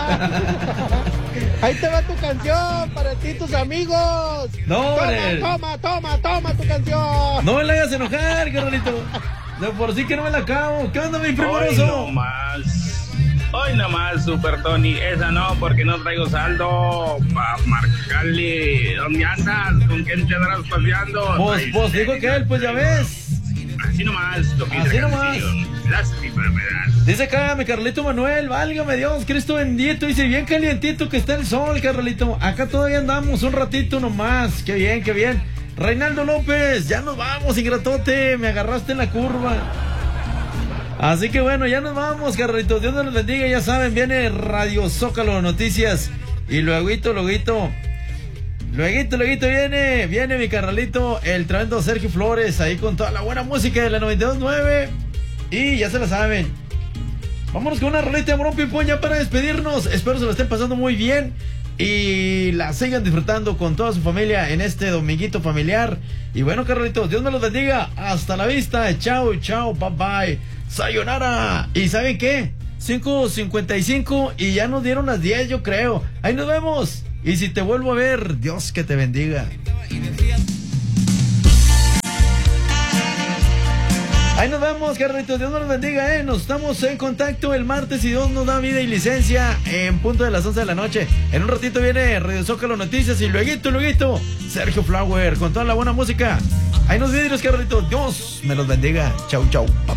Ahí te va tu canción para ti y tus amigos. No, hombre. Toma tu canción. No me la hagas enojar, carnalito. De por sí que no me la acabo. ¿Qué onda, mi primoroso? Hoy nomás, Super Tony. Esa no, porque no traigo saldo para marcarle. ¿Dónde andas? ¿Con quién te andarás paseando? Pues dijo que él, pues ya ves. Así nomás, lo que así nomás. Lástima, ¿verdad? Dice acá mi Carlito Manuel, válgame Dios, Cristo bendito. Dice, bien calientito que está el sol, Carlito. Acá todavía andamos un ratito nomás. Qué bien, qué bien. Reinaldo López, ya nos vamos, ingratote. Me agarraste en la curva. Así que bueno, ya nos vamos, Carlitos. Dios nos bendiga, ya saben, viene Radio Zócalo Noticias. Y luego viene mi carnalito, el tremendo Sergio Flores, ahí con toda la buena música de la 92.9. Y ya se la saben. Vámonos con una rolita de Morón Pimpón ya para despedirnos. Espero se lo estén pasando muy bien y la sigan disfrutando con toda su familia en este dominguito familiar. Y bueno, carnalitos, Dios me los bendiga. Hasta la vista. Chao, bye bye. Sayonara. ¿Y saben qué? 5:55 y ya nos dieron las 10, yo creo. Ahí nos vemos. Y si te vuelvo a ver, Dios que te bendiga. Ahí nos vemos, carnalitos. Dios nos los bendiga, Nos estamos en contacto el martes y Dios nos da vida y licencia en punto de las 11 de la noche. En un ratito viene Radio Zócalo Noticias y luego Sergio Flower con toda la buena música. Ahí nos vidrios, carnalitos. Dios me los bendiga. Chau.